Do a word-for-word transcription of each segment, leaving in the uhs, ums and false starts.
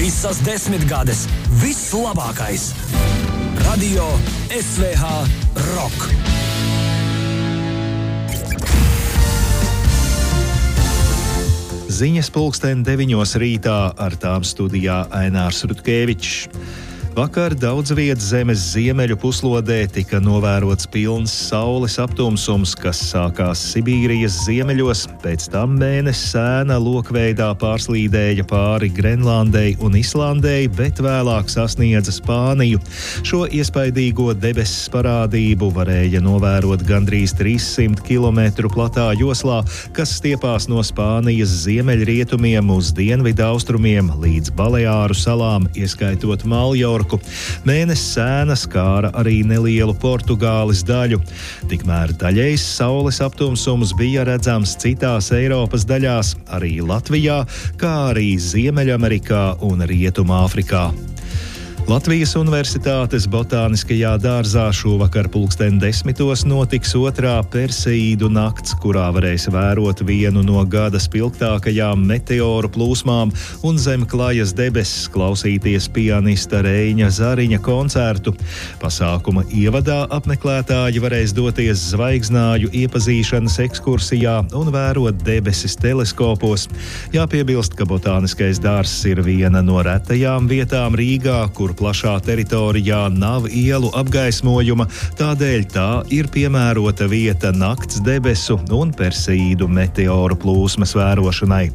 Visas desmitgades, viss labākais. Radio S V H Rock. Ziņas pulksten deviņos rītā, ar tām studijā Ainārs Rutkevičs. Vakar daudz vietas zemes ziemeļu puslodē tika novērots pilns saules aptumsums, kas sākās Sibīrijas ziemeļos, pēc tam mēness sēna lokveidā pārslīdēja pāri Grenlandei un Islandei, bet vēlāk sasniedza Spāniju. Šo iespaidīgo debesis parādību varēja novērot gandrīz trīssimt kilometru platā joslā, kas stiepās no Spānijas ziemeļrietumiem uz dienvidu austrumiem līdz Baleāru salām, ieskaitot Maljorku. Mēness sēna skāra arī nelielu Portugāles daļu. Tikmēr daļējs saules aptumsums bija redzams citās Eiropas daļās, arī Latvijā, kā arī Ziemeļamerikā un Rietumāfrikā. Latvijas Universitātes botāniskajā dārzā šovakar pulksten desmitos notiks otrā Perseīdu nakts, kurā varēs vērot vienu no gada spilgtākajām meteoru plūsmām un zem klajas debesis klausīties pianista Reiņa Zariņa koncertu. Pasākuma ievadā apmeklētāji varēs doties zvaigznāju iepazīšanas ekskursijā un vērot debesis teleskopos. Jāpiebilst, ka botāniskais dārzs ir viena no retajām vietām Rīgā, kur plašā teritorijā nav ielu apgaismojuma, tādēļ tā ir piemērota vieta nakts debesu un Perseīdu meteoru plūsmas vērošanai.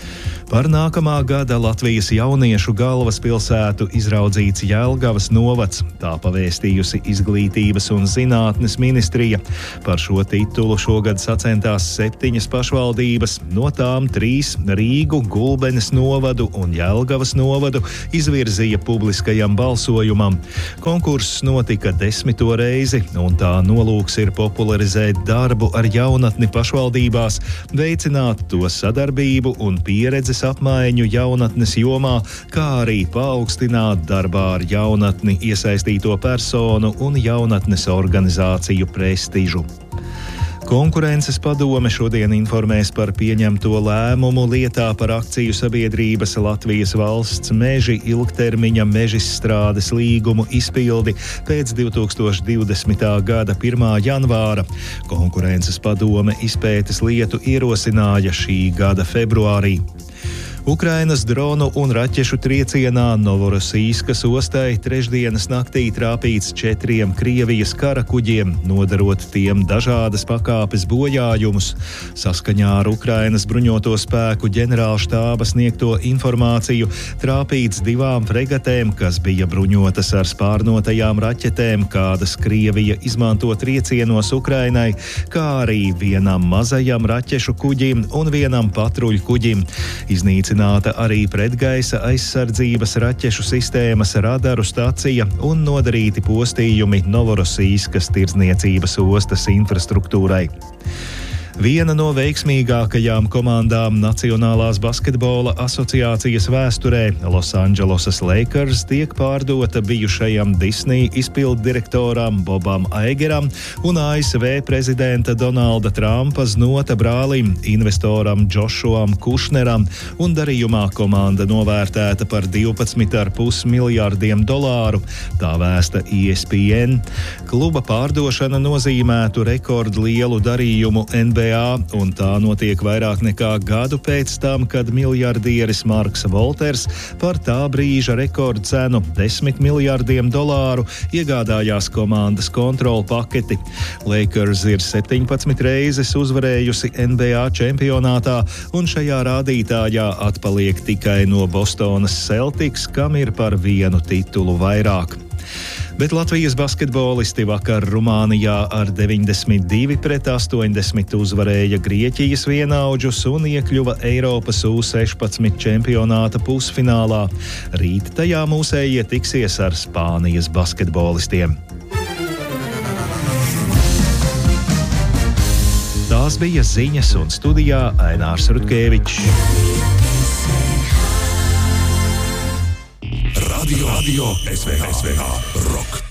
Par nākamā gada Latvijas jauniešu galvaspilsētu izraudzīts Jelgavas novads, tā pavēstījusi Izglītības un zinātnes ministrija. Par šo titulu šogad sacentās septiņas pašvaldības, no tām trīs Rīgu, Gulbenes novadu un Jelgavas novadu izvirzīja publiskajam balsojumam. Konkurss notika desmito reizi, un tā nolūks ir popularizēt darbu ar jaunatni pašvaldībās, veicināt to sadarbību un pieredzes apmaiņu jaunatnes jomā, kā arī paaugstināt darbā ar jaunatni iesaistīto personu un jaunatnes organizāciju prestižu. Konkurences padome šodien informēs par pieņemto lēmumu lietā par akciju sabiedrības Latvijas valsts meži ilgtermiņa mežizstrādes līgumu izpildi pēc divtūkstoš divdesmitā gada pirmā janvāra. Konkurences padome izpētes lietu ierosināja šī gada februārī. Ukrainas dronu un raķešu triecienā Novorosīskas ostai trešdienas naktī trāpīts četriem Krievijas karakuģiem, nodarot tiem dažādas pakāpes bojājumus. Saskaņā ar Ukrainas bruņoto spēku ģenerālštāba sniegto informāciju trāpīts divām fregatēm, kas bija bruņotas ar spārnotajām raķetēm, kādas Krievija izmanto triecienos Ukrainai, kā arī vienam mazajam raķešu kuģim un vienam patruļkuģim. Iznīcināta arī pretgaisa aizsardzības raķešu sistēmas radaru stacija un nodarīti postījumi Novorosīskas tirdzniecības ostas infrastruktūrai. Viena no veiksmīgākajām komandām Nacionālās basketbola asociācijas vēsturē, Losandželosas Lakers, tiek pārdota bijušajam Disney izpilddirektoram Bobam Aigeram un A S V prezidenta Donalda Trumpa znota brālim, investoram Džošuam Kušneram, un darījumā komanda novērtēta par divpadsmit ar pus miljārdiem dolāru. Tā vēsta E S P N. Kluba pārdošana nozīmētu rekordlielu darījumu N B A, un tā notiek vairāk nekā gadu pēc tam, kad miljardieris Marks Volters par tā brīža rekordcenu desmit miljārdiem dolāru iegādājās komandas kontrolu paketi. Lakers ir septiņpadsmit reizes uzvarējusi N B A čempionātā, un šajā rādītājā atpaliek tikai no Bostonas Celtics, kam ir par vienu titulu vairāk. Bet Latvijas basketbolisti vakar Rumānijā ar deviņdesmit divi pret astoņdesmit uzvarēja Grieķijas vienaudžus un iekļuva Eiropas U sešpadsmit čempionāta pusfinālā. Rīt tajā mūsējie tiksies ar Spānijas basketbolistiem. Tās bija ziņas, un studijā Ainārs Rutkevičs. Radio, radio S V H, S V H Rock.